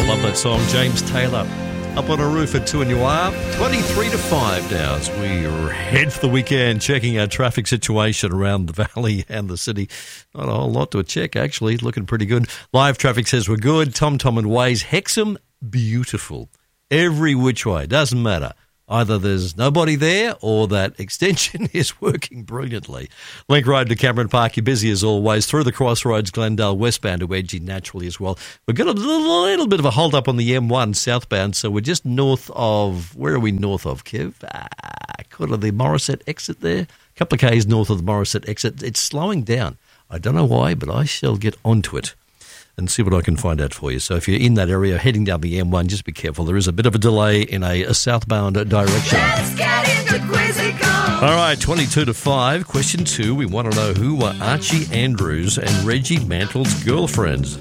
Love that song, James Taylor. Up on a roof at 2 and you are 23 to 5 now as we head for the weekend, checking our traffic situation around the valley and the city. Not a whole lot to check, actually. Looking pretty good. Live traffic says we're good. Tom and Waze. Hexham, beautiful. Every which way. Doesn't matter. Either there's nobody there or that extension is working brilliantly. Link Road to Cameron Park, you're busy as always. Through the crossroads, Glendale westbound to Edgy naturally as well. We've got a little bit of a hold up on the M1 southbound, so we're just north of, where are we north of, Kev? Kind of the Morisset exit there. A couple of Ks north of the Morisset exit. It's slowing down. I don't know why, but I shall get onto it and see what I can find out for you. So if you're in that area heading down the M1, just be careful. There is a bit of a delay in a southbound direction. Let's get into Quizzical. All right, 22 to 5. Question 2. We want to know who were Archie Andrews and Reggie Mantle's girlfriends.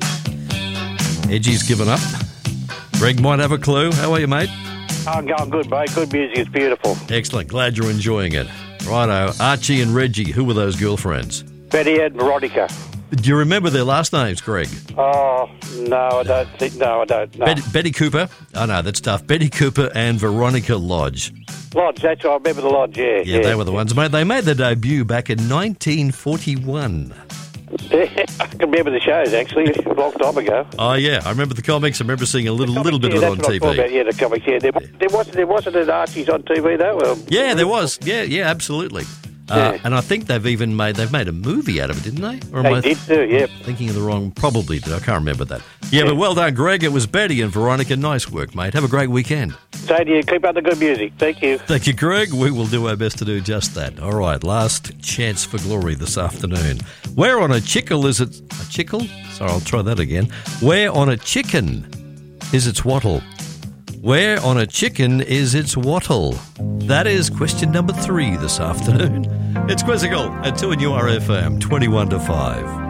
Edgy's given up. Greg might have a clue. How are you, mate? I'm going good, mate. Good music. It's beautiful. Excellent. Glad you're enjoying it. Righto. Archie and Reggie, who were those girlfriends? Betty and Veronica. Do you remember their last names, Greg? Oh, no, I don't think. No, I don't. No. Betty Cooper. Oh, no, that's tough. Betty Cooper and Veronica Lodge. Lodge, that's right. I remember the Lodge, yeah. Yeah, they were the ones, mate. They made their debut back in 1941. I can remember the shows, actually, a long time ago. Oh, yeah. I remember the comics. I remember seeing a little bit of it on that's what I'm talking about, TV. yeah, the comics, yeah. There wasn't an Archie's on TV, though. Yeah, there was. Yeah, absolutely. Yeah. And I think they've made a movie out of it, didn't they? Or am They I did too, yeah. thinking of the wrong? Probably did. I can't remember that. Yeah, but well done, Greg. It was Betty and Veronica. Nice work, mate. Have a great weekend. So do you. Keep up the good music. Thank you. Thank you, Greg. We will do our best to do just that. All right, last chance for glory this afternoon. Where on a chickle is it? A chickle? Sorry, I'll try that again. Where on a chicken is its wattle? Where on a chicken is its wattle? That is question number 3 this afternoon. It's Quizzical at 2 and URFM, 21 to 5.